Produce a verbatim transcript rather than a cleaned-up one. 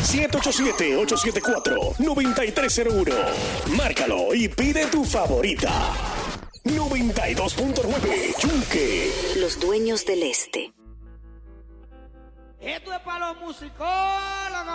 siete ocho siete, ocho siete cuatro, nueve tres cero uno. Márcalo y pide tu favorita. noventa y dos punto nueve Yunque. Los dueños del este. Esto es para los musicólogos.